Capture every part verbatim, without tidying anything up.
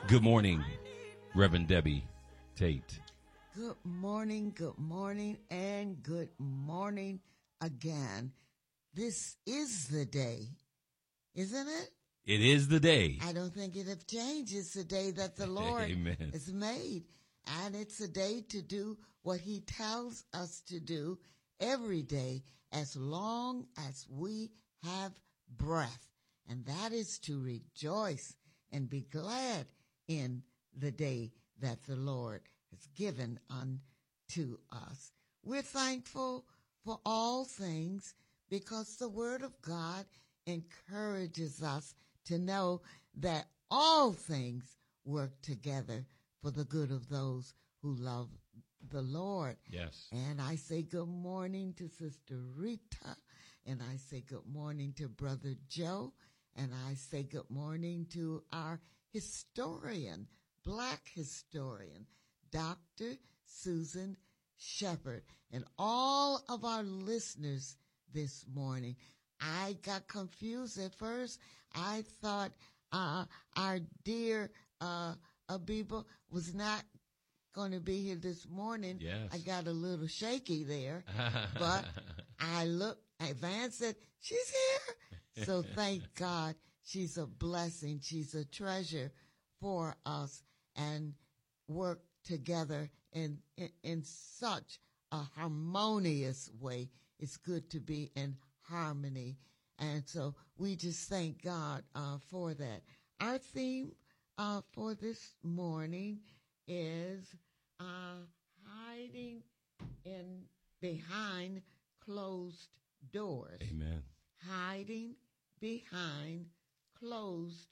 Good morning, Reverend Debbie Tate. Good morning, good morning, and good morning again. This is the day, isn't it? It is the day. I don't think it have changed. It's the day that the Lord Amen. has made. And it's a day to do what he tells us to do every day as long as we have breath. And that is to rejoice and be glad in the day that the Lord has given unto us. We're thankful for all things because the Word of God encourages us to know that all things work together for the good of those who love the Lord. Yes. And I say good morning to Sister Rita, and I say good morning to Brother Joe, and I say good morning to our historian, Black historian, Doctor Susan Shepherd, and all of our listeners this morning. I got confused at first. I thought uh, our dear uh, Abiba was not going to be here this morning. Yes. I got a little shaky there, but I looked, Van said, she's here. So thank God she's a blessing. She's a treasure for us and work together in, in, in such a harmonious way. It's good to be in harmony. And so we just thank God uh, for that. Our theme uh, for this morning is uh, hiding in behind closed doors. Amen. Hiding behind closed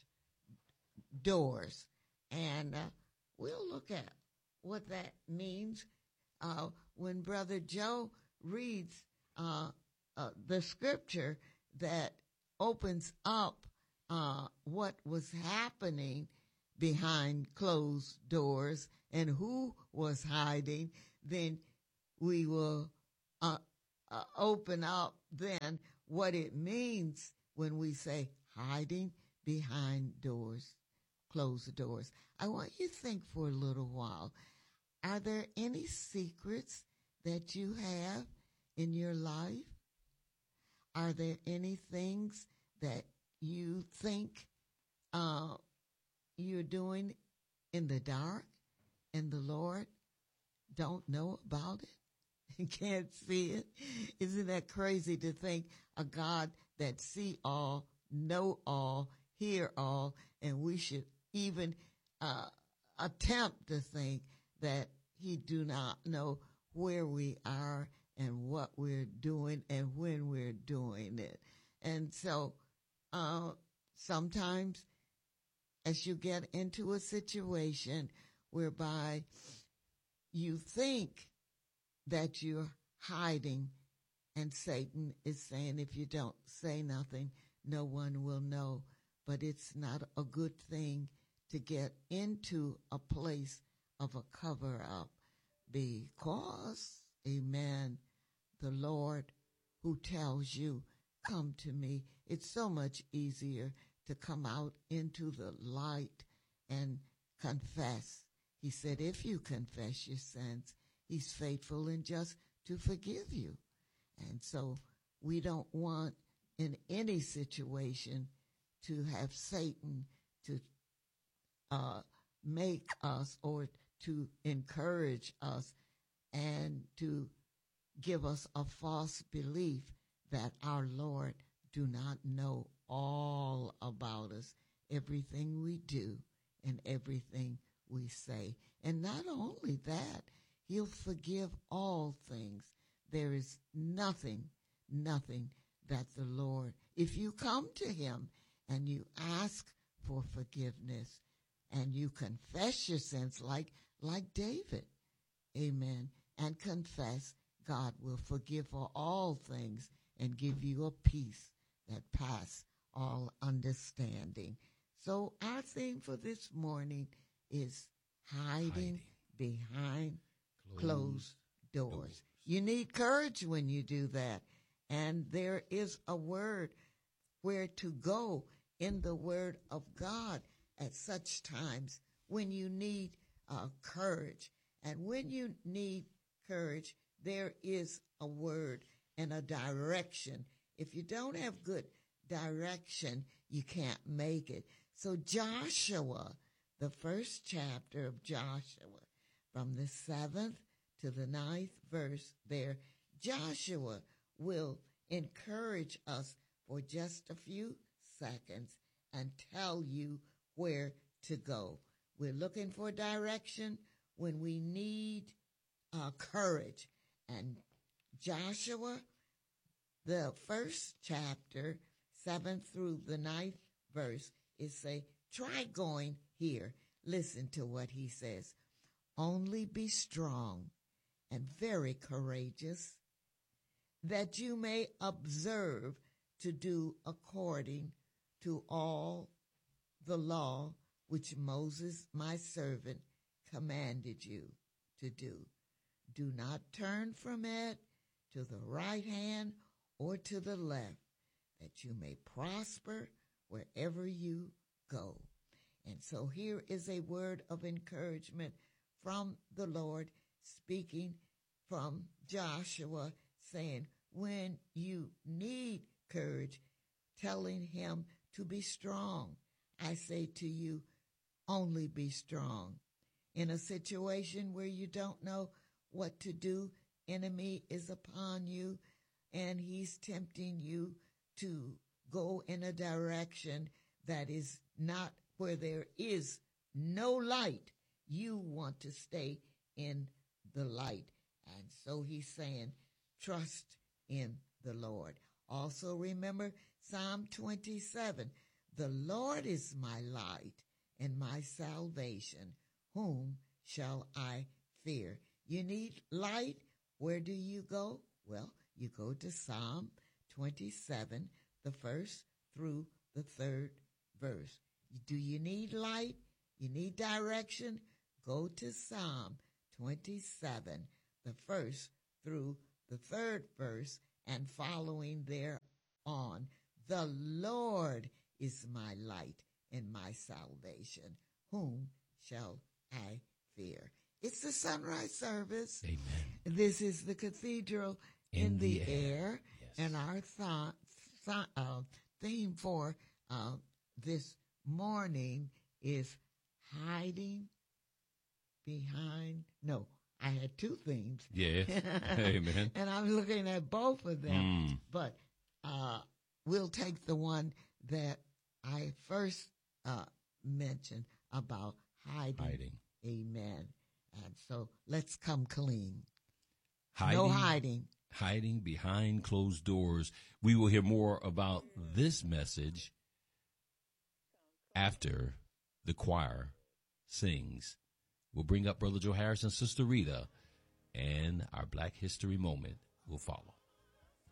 doors. And uh, we'll look at what that means uh, when Brother Joe reads uh, uh, the scripture that opens up uh, what was happening behind closed doors and who was hiding. Then we will uh, uh, open up then what it means when we say hiding behind doors, closed doors. I want you to think for a little while. Are there any secrets that you have in your life? Are there any things that you think uh, you're doing in the dark and the Lord don't know about it and can't see it? Isn't that crazy to think a God that see all, know all, hear all, and we should even uh, attempt to think that he do not know where we are and what we're doing and when we're doing it. And so uh, sometimes as you get into a situation whereby you think that you're hiding and Satan is saying, if you don't say nothing, no one will know. But it's not a good thing to get into a place of a cover-up because, amen, the Lord who tells you, come to me. It's so much easier to come out into the light and confess. He said, if you confess your sins, he's faithful and just to forgive you. And so we don't want in any situation to have Satan to uh, make us or to encourage us and to give us a false belief that our Lord do not know all about us, everything we do and everything we say. And not only that, he'll forgive all things. There is nothing, nothing that the Lord, if you come to him and you ask for forgiveness and you confess your sins like, like David, amen, and confess, God will forgive for all things and give you a peace that pass all understanding. So our theme for this morning is hiding, hiding. behind closed, closed doors. doors. You need courage when you do that. And there is a word where to go in the word of God at such times when you need uh, courage. And when you need courage, there is a word and a direction. If you don't have good direction, you can't make it. So Joshua, the first chapter of Joshua, from the seventh to the ninth verse there, Joshua will encourage us for just a few seconds and tell you where to go. We're looking for direction when we need uh, courage. And Joshua, the first chapter, seventh through the ninth verse, is say, try going here. Listen to what he says. Only be strong and very courageous, that you may observe to do according to all the law which Moses, my servant, commanded you to do. Do not turn from it to the right hand or to the left, that you may prosper wherever you go. And so here is a word of encouragement from the Lord, speaking from Joshua, saying, when you need courage, telling him to be strong. I say to you, only be strong. In a situation where you don't know what to do, enemy is upon you, and he's tempting you to go in a direction that is not where there is no light. You want to stay in the light. And so he's saying, trust in the Lord. Also remember Psalm twenty-seven, the Lord is my light and my salvation. Whom shall I fear? You need light. Where do you go? Well, you go to Psalm twenty-seven, the first through the third verse. Do you need light? You need direction? Go to Psalm twenty-seven, the first through the third verse, and following there on. The Lord is my light and my salvation. Whom shall I fear? It's the sunrise service. Amen. This is the cathedral in, in the, the, air. air. Yes. And our th- th- uh, theme for uh, this morning is hiding behind. No, I had two themes. Yes. Amen. And I'm looking at both of them. Mm. But uh, we'll take the one that I first uh, mentioned about hiding. Hiding. Amen. And so let's come clean. Hiding, no hiding. Hiding behind closed doors. We will hear more about this message after the choir sings. We'll bring up Brother Joe Harris and Sister Rita, and our Black History Moment will follow.